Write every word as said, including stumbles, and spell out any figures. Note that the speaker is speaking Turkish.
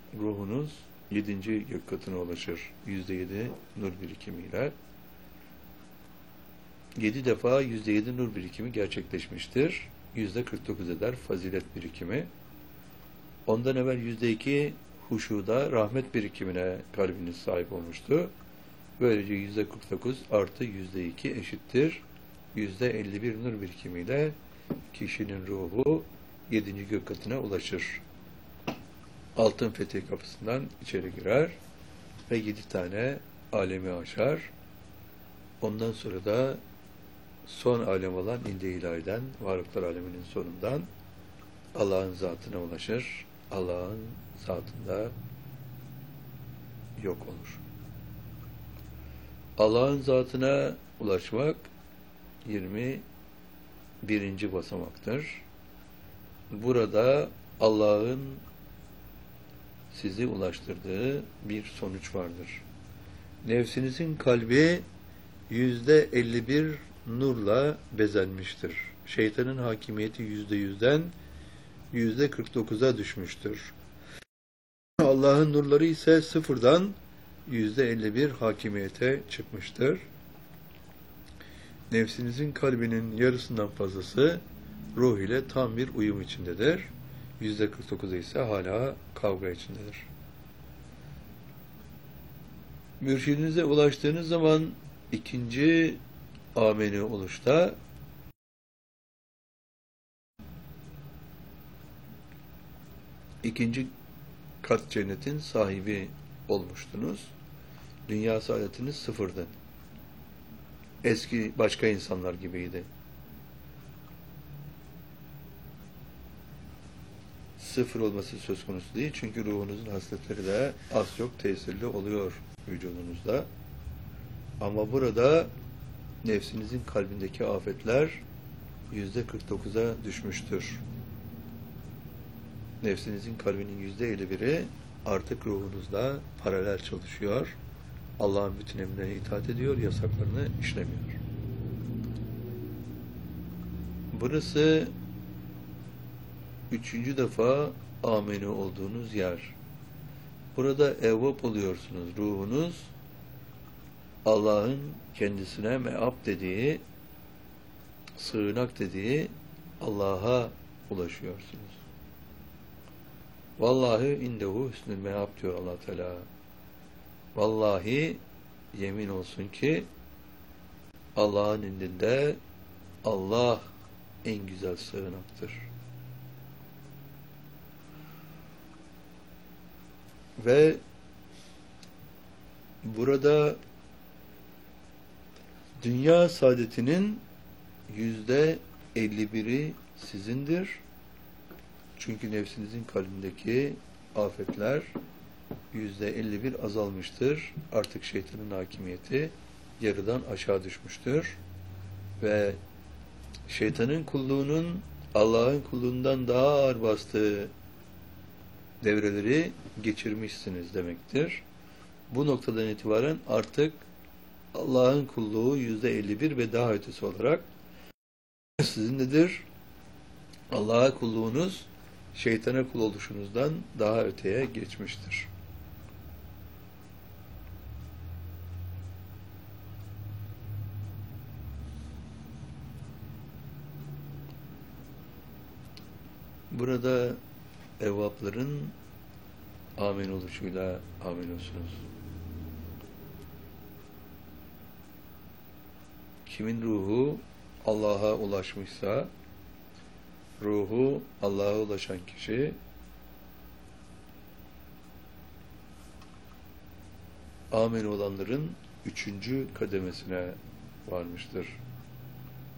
ruhunuz yedinci gök katına ulaşır. Yüzde yedi nur birikimiyle. Yedi defa yüzde yedi nur birikimi gerçekleşmiştir. Yüzde kırk dokuz eder fazilet birikimi. Ondan evvel yüzde iki huşuda rahmet birikimine kalbiniz sahip olmuştu. Böylece yüzde kırk dokuz artı yüzde iki eşittir yüzde elli bir nur birikimiyle kişinin ruhu yedinci gök katına ulaşır. Altın fethi kapısından içeri girer ve yedi tane alemi aşar. Ondan sonra da son alem olan İlde İlahi'den, varlıklar aleminin sonundan Allah'ın zatına ulaşır. Allah'ın zatında yok olur. Allah'ın zatına ulaşmak yirmi birinci basamaktır. Burada Allah'ın sizi ulaştırdığı bir sonuç vardır. Nefsinizin kalbi yüzde elli bir nurla bezenmiştir. Şeytanın hakimiyeti yüzde yüzden yüzde kırk dokuza düşmüştür. Allah'ın nurları ise sıfırdan yüzde elli bir hakimiyete çıkmıştır. Nefsinizin kalbinin yarısından fazlası ruh ile tam bir uyum içindedir. Yüzde kırk dokuzu ise hala kavga içindedir. Mürşidinize ulaştığınız zaman ikinci ameni oluşta ikinci kat cennetin sahibi olmuştunuz. Dünya saadetiniz sıfırdı. Eski başka insanlar gibiydi. Sıfır olması söz konusu değil. Çünkü ruhunuzun hasletleri de az çok tesirli oluyor vücudunuzda. Ama burada nefsinizin kalbindeki afetler yüzde kırk dokuza düşmüştür. Nefsinizin kalbinin yüzde elli biri artık ruhunuzla paralel çalışıyor. Allah'ın bütün emirlerine itaat ediyor, yasaklarını işlemiyor. Burası üçüncü defa ameni olduğunuz yer. Burada evvap oluyorsunuz. Ruhunuz Allah'ın kendisine meab dediği, sığınak dediği Allah'a ulaşıyorsunuz. Vallahi indehu hüsnül meab diyor Allah Teala. Vallahi yemin olsun ki Allah'ın indinde Allah en güzel sığınaktır. Ve burada dünya saadetinin yüzde elli biri sizindir. Çünkü nefsinizin kalbindeki afetler yüzde elli bir azalmıştır. Artık şeytanın hakimiyeti yarıdan aşağı düşmüştür. Ve şeytanın kulluğunun Allah'ın kulluğundan daha ağır bastığı devreleri geçirmişsiniz demektir. Bu noktadan itibaren artık Allah'ın kulluğu yüzde elli bir ve daha ötesi olarak sizinledir. Allah'a kulluğunuz şeytana kul oluşunuzdan daha öteye geçmiştir. Burada evvapların amin oluşuyla amin olsunuz. Kimin ruhu Allah'a ulaşmışsa, ruhu Allah'a ulaşan kişi amin olanların üçüncü kademesine varmıştır.